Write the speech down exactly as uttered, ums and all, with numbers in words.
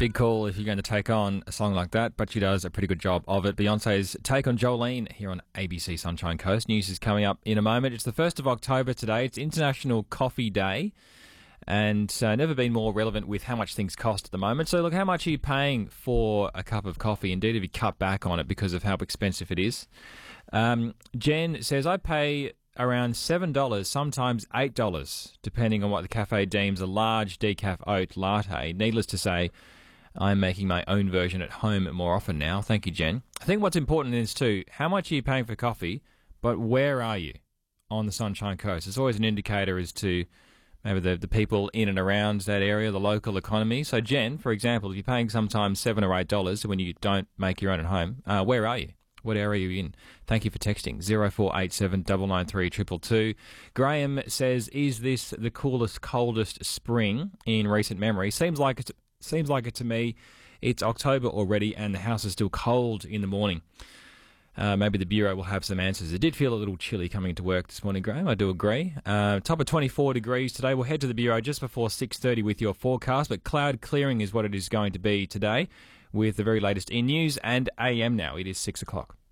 Big call if you're going to take on a song like that, but she does a pretty good job of it. Beyonce's take on Jolene here on A B C Sunshine Coast. News is coming up in a moment. It's the first of October today. It's International Coffee Day, and uh, never been more relevant with how much things cost at the moment. So look, how much are you paying for a cup of coffee? Indeed, have you cut back on it because of how expensive it is? Um, Jen says, I pay around seven dollars, sometimes eight dollars, depending on what the cafe deems a large decaf oat latte. Needless to say, I'm making my own version at home more often now. Thank you, Jen. I think what's important is, too, how much are you paying for coffee, but where are you on the Sunshine Coast? It's always an indicator as to maybe the, the people in and around that area, the local economy. So, Jen, for example, if you're paying sometimes seven dollars or eight dollars when you don't make your own at home, uh, where are you? What area are you in? Thank you for texting. zero four eight seven nine nine three two two two. Graham says, is this the coolest, coldest spring in recent memory? Seems like it, seems like it to me. It's October already and the house is still cold in the morning. Uh, maybe the Bureau will have some answers. It did feel a little chilly coming into work this morning, Graham. I do agree. Uh, top of twenty-four degrees today. We'll head to the Bureau just before six thirty with your forecast, but cloud clearing is what it is going to be today with the very latest in news and A M now. It is six o'clock.